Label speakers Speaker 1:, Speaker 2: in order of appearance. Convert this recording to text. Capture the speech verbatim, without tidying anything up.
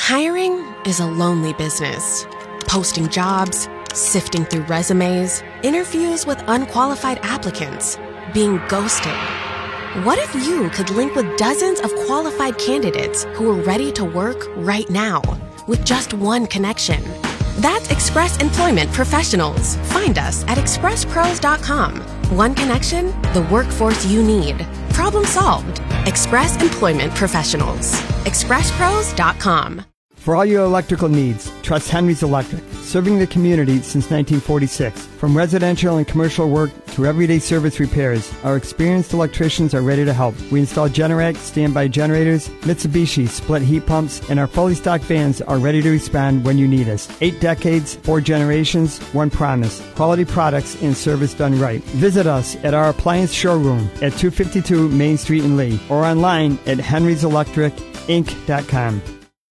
Speaker 1: Hiring is a lonely business. Posting jobs, sifting through resumes, interviews with unqualified applicants, being ghosted. What if you could link with dozens of qualified candidates who are ready to work right now with just one connection? That's Express Employment Professionals. Find us at express pros dot com. One connection, the workforce you need. Problem solved. Express Employment Professionals. express pros dot com.
Speaker 2: For all your electrical needs, trust Henry's Electric, serving the community since nineteen forty-six. From residential and commercial work to everyday service repairs, our experienced electricians are ready to help. We install Generac standby generators, Mitsubishi split heat pumps, and our fully stocked vans are ready to respond when you need us. Eight decades, four generations, one promise. Quality products and service done right. Visit us at our appliance showroom at two fifty-two Main Street in Lee or online at henrys electric inc dot com.